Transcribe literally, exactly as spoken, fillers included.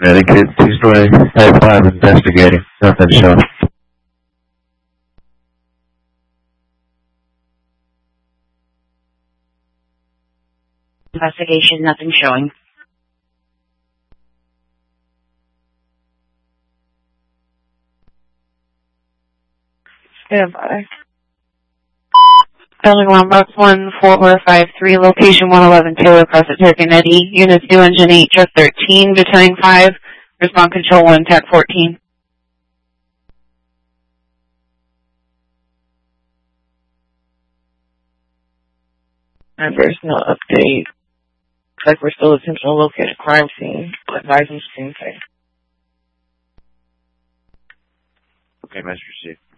Connecticut, two-story, type five investigating. Nothing showing. Investigation, nothing showing. Stand by. Building one box one four five three, location one eleven Taylor Crescent, Tircanetti. Units new engine eight, truck thirteen, battalion five, respond control one, tac fourteen. My personal update. Looks like we're still attempting to locate a crime scene. Advising screenplay. Okay, message received.